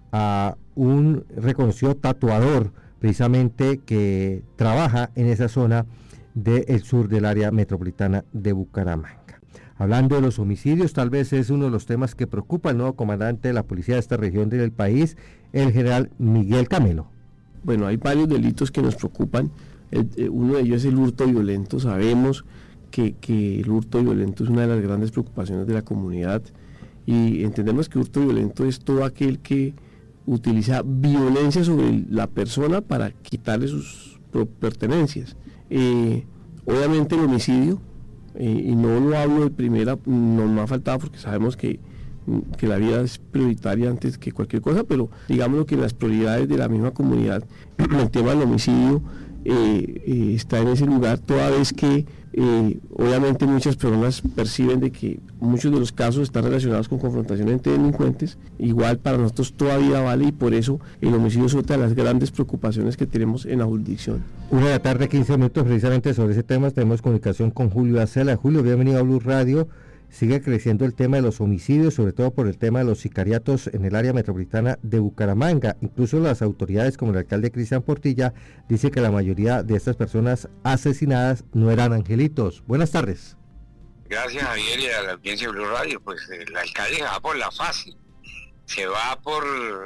a un reconocido tatuador, precisamente que trabaja en esa zona del sur del área metropolitana de Bucaramanga. Hablando de los homicidios, tal vez es uno de los temas que preocupa al nuevo comandante de la policía de esta región del país, el general Miguel Camelo. Bueno, hay varios delitos que nos preocupan. Uno de ellos es el hurto violento. Sabemos que el hurto violento es una de las grandes preocupaciones de la comunidad y entendemos que hurto violento es todo aquel que utiliza violencia sobre la persona para quitarle sus pertenencias. Obviamente el homicidio, y no lo hablo de primera, no me ha faltado porque sabemos que la vida es prioritaria antes que cualquier cosa, pero digamos que las prioridades de la misma comunidad, el tema del homicidio está en ese lugar, toda vez que obviamente muchas personas perciben de que muchos de los casos están relacionados con confrontación entre delincuentes. Igual para nosotros todavía vale, y por eso el homicidio es otra de las grandes preocupaciones que tenemos en la jurisdicción. 1:15 p.m, precisamente sobre ese tema tenemos comunicación con Julio Acela. Julio, bienvenido a Blue Radio. Sigue creciendo el tema de los homicidios, sobre todo por el tema de los sicariatos en el área metropolitana de Bucaramanga. Incluso las autoridades, como el alcalde Cristian Portilla, dice que la mayoría de estas personas asesinadas no eran angelitos. Buenas tardes. Gracias, Javier, y a la audiencia de Blue Radio. Pues el alcalde se va por la fácil, se va por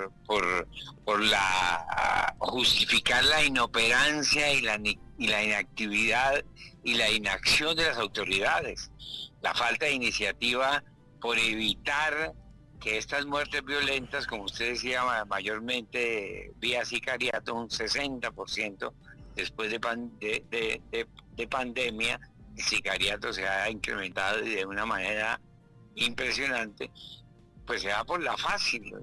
la justificar la inoperancia y la inactividad y la inacción de las autoridades. La falta de iniciativa por evitar que estas muertes violentas, como usted decía, mayormente vía sicariato, un 60% después de pandemia, el sicariato se ha incrementado y de una manera impresionante, pues se va por la fácil.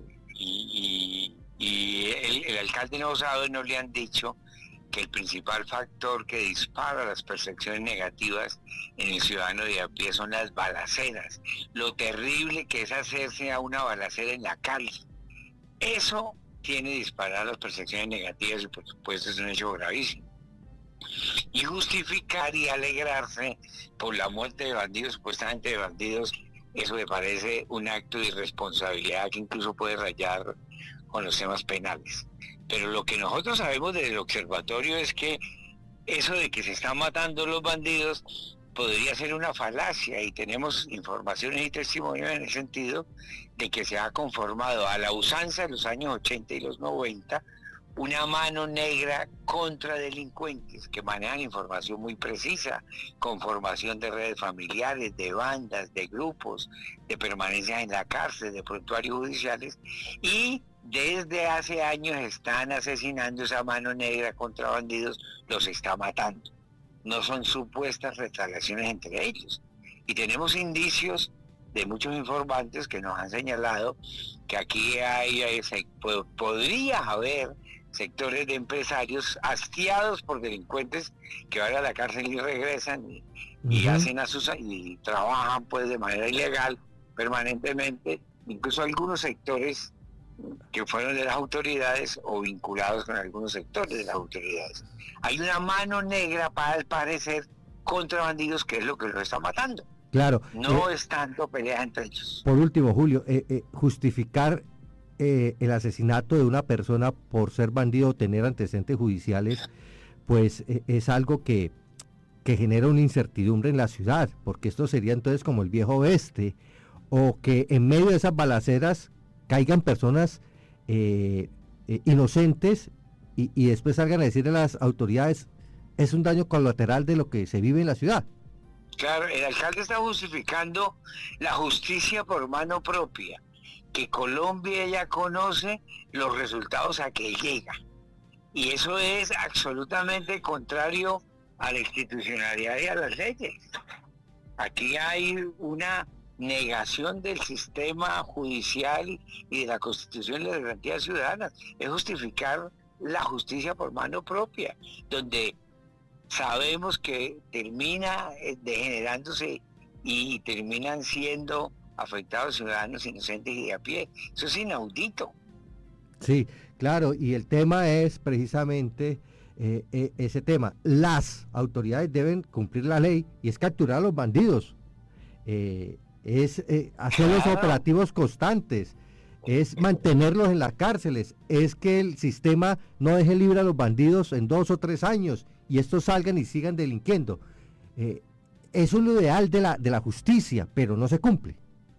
Y el alcalde no sabe, no le han dicho que el principal factor que dispara las percepciones negativas en el ciudadano de a pie son las balaceras. Lo terrible que es hacerse a una balacera en la calle. Eso tiene disparar las percepciones negativas y por supuesto es un hecho gravísimo. Y justificar y alegrarse por la muerte de bandidos, supuestamente de bandidos, eso me parece un acto de irresponsabilidad que incluso puede rayar con los temas penales. Pero lo que nosotros sabemos desde el observatorio es que eso de que se están matando los bandidos podría ser una falacia, y tenemos informaciones y testimonios en el sentido de que se ha conformado a la usanza de los años 80 y los 90 una mano negra contra delincuentes que manejan información muy precisa, con formación de redes familiares, de bandas, de grupos, de permanencia en la cárcel, de prontuarios judiciales, y desde hace años están asesinando esa mano negra contra bandidos, los está matando. No son supuestas retaliaciones entre ellos. Y tenemos indicios de muchos informantes que nos han señalado que aquí podría haber sectores de empresarios hastiados por delincuentes que van a la cárcel y regresan y hacen y trabajan pues de manera ilegal permanentemente, incluso algunos sectores que fueron de las autoridades o vinculados con algunos sectores de las autoridades. Hay una mano negra, para al parecer, contra bandidos, que es lo que los está matando. Claro. No es tanto pelea entre ellos. Por último, Julio, justificar el asesinato de una persona por ser bandido o tener antecedentes judiciales, pues es algo que genera una incertidumbre en la ciudad, porque esto sería entonces como el viejo oeste, o que en medio de esas balaceras caigan personas inocentes y después salgan a decirle a las autoridades, es un daño colateral de lo que se vive en la ciudad. Claro, el alcalde está justificando la justicia por mano propia, que Colombia ya conoce los resultados a que llega, y eso es absolutamente contrario a la institucionalidad y a las leyes. Aquí hay una negación del sistema judicial y de la Constitución y de las garantías ciudadanas. Es justificar la justicia por mano propia, donde sabemos que termina degenerándose y terminan siendo afectados ciudadanos inocentes y de a pie. Eso es inaudito. Sí, claro, y el tema es precisamente ese tema. Las autoridades deben cumplir la ley y es capturar a los bandidos. Es hacer los operativos constantes. es mantenerlos en las cárceles, es que el sistema no deje libre a los bandidos en 2 o 3 años y estos salgan y sigan delinquiendo. Eso es lo ideal de la justicia, pero no se cumple.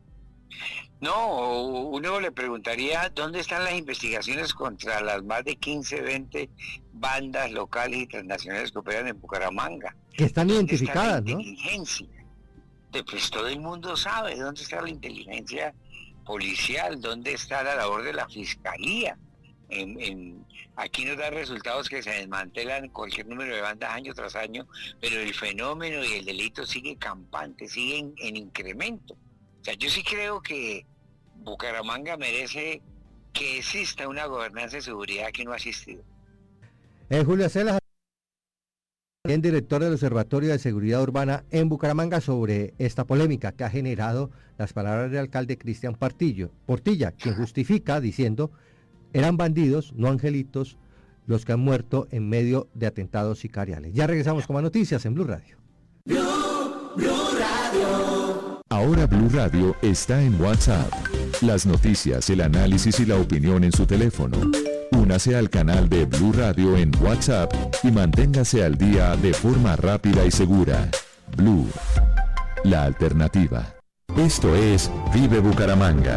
No, uno le preguntaría dónde están las investigaciones contra las más de 15, 20 bandas locales y transnacionales que operan en Bucaramanga. Que están identificadas, ¿no? Inteligencia. Pues todo el mundo sabe dónde está la inteligencia policial, dónde está la labor de la fiscalía. Aquí nos da resultados que se desmantelan cualquier número de bandas año tras año, pero el fenómeno y el delito sigue campante, sigue en incremento. O sea, yo sí creo que Bucaramanga merece que exista una gobernanza de seguridad que no ha existido. Julio Acelas, director del Observatorio de Seguridad Urbana en Bucaramanga, sobre esta polémica que ha generado las palabras del alcalde Cristian Portilla, quien justifica diciendo: eran bandidos, no angelitos, los que han muerto en medio de atentados sicariales. Ya regresamos con más noticias en Blue Radio. Blue Radio. Ahora Blue Radio está en WhatsApp. Las noticias, el análisis y la opinión en su teléfono. Únase al canal de Blue Radio en WhatsApp y manténgase al día de forma rápida y segura. Blue, la alternativa. Esto es Vive Bucaramanga.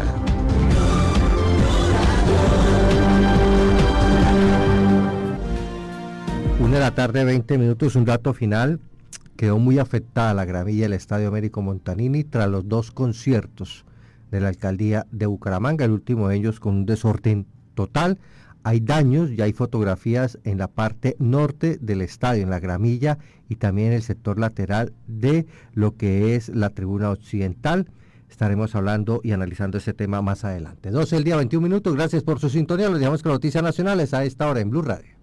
1:20 p.m, un dato final. Quedó muy afectada la gramilla del Estadio Américo Montanini tras los 2 conciertos de la alcaldía de Bucaramanga, el último de ellos con un desorden total. Hay daños, ya hay fotografías en la parte norte del estadio, en la gramilla, y también en el sector lateral de lo que es la tribuna occidental. Estaremos hablando y analizando ese tema más adelante. 12:21 p.m, gracias por su sintonía. Los dejamos con noticias nacionales a esta hora en Blue Radio.